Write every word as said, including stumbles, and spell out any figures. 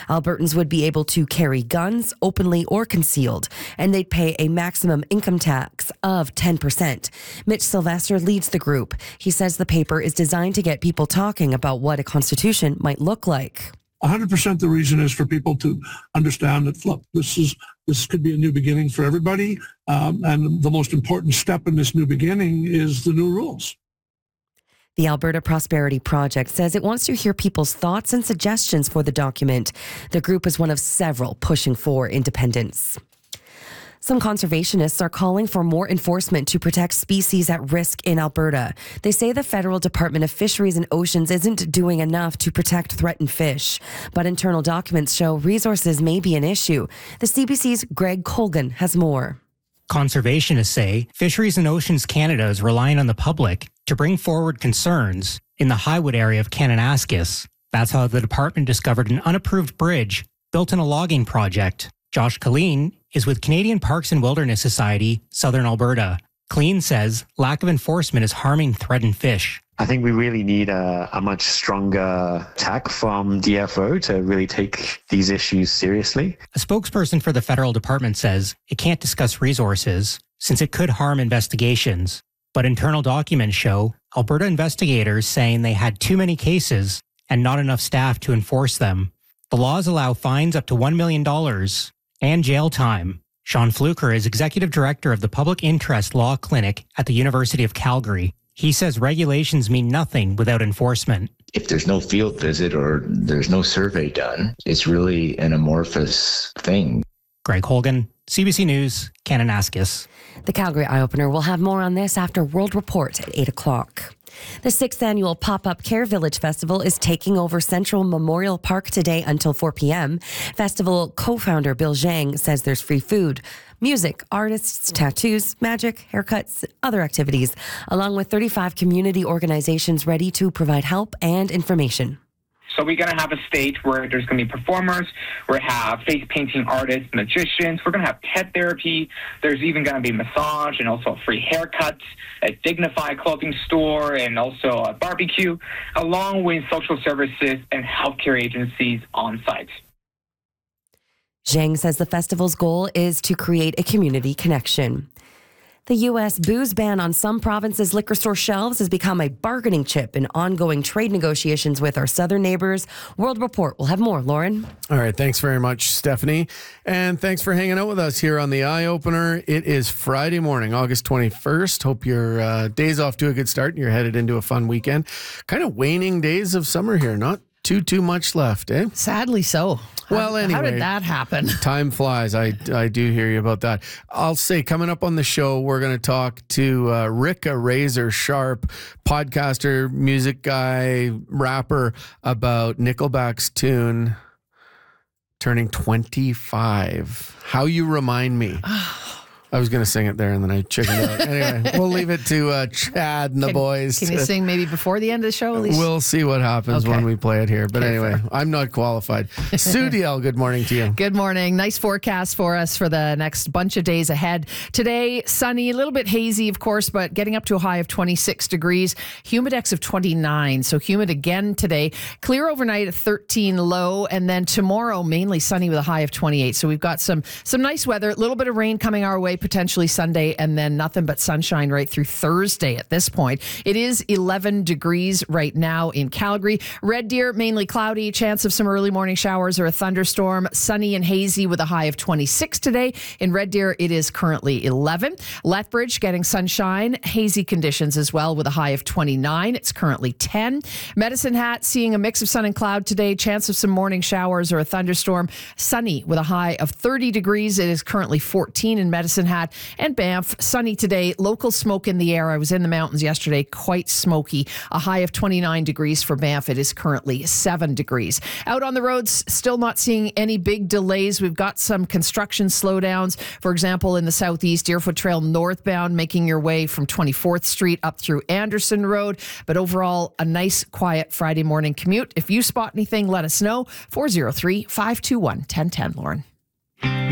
Albertans would be able to carry guns openly or concealed, and they'd pay a maximum income tax of ten percent. Mitch Sylvester leads the group. He says the paper is designed to get people talking about what a constitution might look like. one hundred percent the reason is for people to understand that, look, this is this could be a new beginning for everybody. Um, and the most important step in this new beginning is the new rules. The Alberta Prosperity Project says it wants to hear people's thoughts and suggestions for the document. The group is one of several pushing for independence. Some conservationists are calling for more enforcement to protect species at risk in Alberta. They say the Federal Department of Fisheries and Oceans isn't doing enough to protect threatened fish. But internal documents show resources may be an issue. The C B C's Greg Colgan has more. Conservationists say Fisheries and Oceans Canada is relying on the public to bring forward concerns in the Highwood area of Kananaskis. That's how the department discovered an unapproved bridge built in a logging project. Josh Killeen is with Canadian Parks and Wilderness Society, Southern Alberta. Killeen says lack of enforcement is harming threatened fish. I think we really need a, a much stronger tack from D F O to really take these issues seriously. A spokesperson for the federal department says it can't discuss resources since it could harm investigations. But internal documents show Alberta investigators saying they had too many cases and not enough staff to enforce them. The laws allow fines up to one million dollars and jail time. Sean Fluker is executive director of the Public Interest Law Clinic at the University of Calgary. He says regulations mean nothing without enforcement. If there's no field visit or there's no survey done, it's really an amorphous thing. Greg Holgan, C B C News, Kananaskis. The Calgary Eye-Opener will have more on this after World Report at eight o'clock. The sixth annual Pop-Up Care Village Festival is taking over Central Memorial Park today until four p.m. Festival co-founder Bill Zhang says there's free food, music, artists, tattoos, magic, haircuts, other activities, along with thirty-five community organizations ready to provide help and information. So we're going to have a stage where there's going to be performers, we have face painting artists, magicians, we're going to have pet therapy, there's even going to be massage and also free haircuts, a dignified clothing store, and also a barbecue, along with social services and healthcare agencies on site. Zhang says the festival's goal is to create a community connection. The U S booze ban on some provinces' liquor store shelves has become a bargaining chip in ongoing trade negotiations with our southern neighbors. World Report will have more. Lauren? All right. Thanks very much, Stephanie. And thanks for hanging out with us here on the Eye Opener. It is Friday morning, August twenty-first. Hope your uh, day's off to a good start and you're headed into a fun weekend. Kind of waning days of summer here. Not too, too much left, eh? Sadly so. Well, how, anyway. How did that happen? Time flies. I, I do hear you about that. I'll say coming up on the show, we're going to talk to uh, Rick Razor Sharp, podcaster, music guy, rapper, about Nickelback's tune turning twenty-five. How You Remind Me. I was going to sing it there and then I chickened out. Anyway, we'll leave it to uh, Chad and the can, boys. Can you sing maybe before the end of the show? At least? We'll see what happens Okay. when we play it here. But Okay, anyway, fair. I'm not qualified. Sue Diel, good morning to you. Good morning. Nice forecast for us for the next bunch of days ahead. Today, sunny, a little bit hazy, of course, but getting up to a high of twenty-six degrees. Humidex of twenty-nine. So humid again today. Clear overnight at thirteen low. And then tomorrow, mainly sunny with a high of twenty-eight. So we've got some, some nice weather. A little bit of rain coming our way, potentially Sunday. And then nothing but sunshine right through Thursday at this point. It is eleven degrees right now in Calgary. Red Deer, mainly cloudy, chance of some early morning showers or a thunderstorm. Sunny and hazy with a high of twenty-six today. In Red Deer, it is currently eleven. Lethbridge getting sunshine, hazy conditions as well with a high of twenty-nine. It's currently ten. Medicine Hat seeing a mix of sun and cloud today. Chance of some morning showers or a thunderstorm. Sunny with a high of thirty degrees. It is currently fourteen in Medicine Hat. And Banff, sunny today, local smoke in the air. I was in the mountains yesterday, quite smoky. A high of twenty-nine degrees for Banff. It is currently seven degrees. Out on the roads, still not seeing any big delays. We've got some construction slowdowns. For example, in the southeast, Deerfoot Trail northbound, making your way from twenty-fourth Street up through Anderson Road. But overall, a nice, quiet Friday morning commute. If you spot anything, let us know. four oh three, five two one, one oh one oh, Lauren.